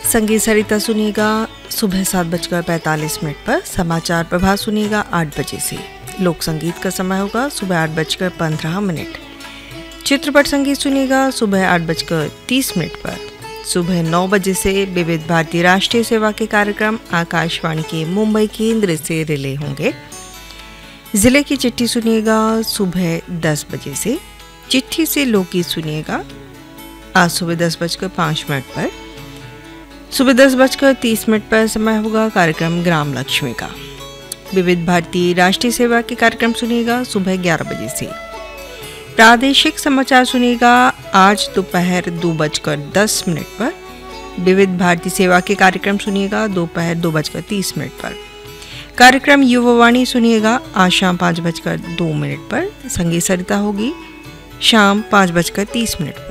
संगीत सरिता सुनिएगा सुबह 7:45 पर। समाचार प्रभात सुनिएगा 8 बजे से। लोक संगीत का समय होगा सुबह 8:15। चित्रपट संगीत सुनिएगा सुबह 8:30 पर। सुबह 9 बजे से विविध भारती राष्ट्रीय सेवा के कार्यक्रम आकाशवाणी के मुंबई केंद्र से रिले होंगे। जिले की चिट्ठी सुनिएगा सुबह 10 बजे से। चिट्ठी से लोकगीत सुनिएगा आज सुबह 10:05 पर। सुबह 10:30 पर समय होगा कार्यक्रम ग्राम लक्ष्मी का। विविध भारती राष्ट्रीय सेवा के कार्यक्रम सुनिएगा सुबह 11 बजे से। प्रादेशिक समाचार सुनिएगा आज दोपहर 2:10 पर। विविध भारती सेवा के कार्यक्रम सुनिएगा दोपहर 2:30 पर। कार्यक्रम युवावाणी सुनिएगा आज शाम 5:02 पर। संगीत सरिता होगी शाम 5:30 पर।